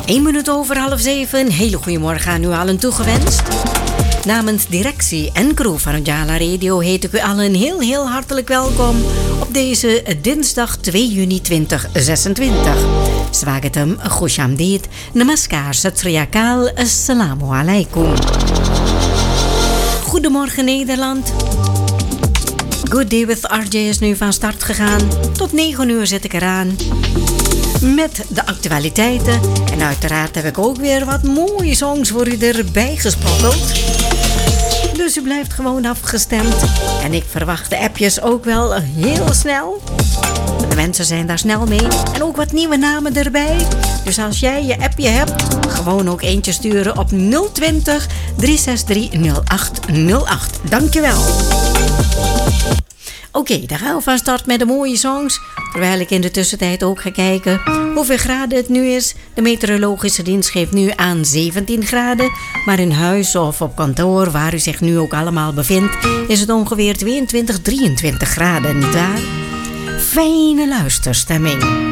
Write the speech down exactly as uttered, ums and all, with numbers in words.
één minuut over half zeven. Hele goedemorgen aan u allen toegewenst. Namens directie en crew van Ujala Radio heet ik u allen heel heel hartelijk welkom op deze dinsdag twee juni twintig zesentwintig. Swagatam, Khushamdeed, Namaskar, Sat Sri Akal, Assalamu alaikum. Goedemorgen Nederland. Good Day with R J is nu van start gegaan. Tot negen uur zit ik eraan met de actualiteiten. En uiteraard heb ik ook weer wat mooie songs voor u erbij gesprokkeld. Dus u blijft gewoon afgestemd. En ik verwacht de appjes ook wel heel snel. De mensen zijn daar snel mee. En ook wat nieuwe namen erbij. Dus als jij je appje hebt, gewoon ook eentje sturen op nul twintig, drie zes drie, nul acht nul acht. Dankjewel. Oké, okay, dan gaan we van start met de mooie songs. Terwijl ik in de tussentijd ook ga kijken hoeveel graden het nu is. De meteorologische dienst geeft nu aan zeventien graden. Maar in huis of op kantoor, waar u zich nu ook allemaal bevindt, is het ongeveer tweeëntwintig, drieëntwintig graden, nietwaar? Fijne luisterstemming.